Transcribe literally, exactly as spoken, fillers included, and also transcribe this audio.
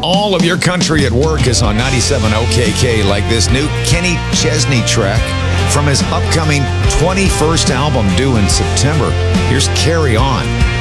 all of your country at work is on ninety-seven O K K, like this new Kenny Chesney track from his upcoming twenty-first album due in September. Here's Carry On.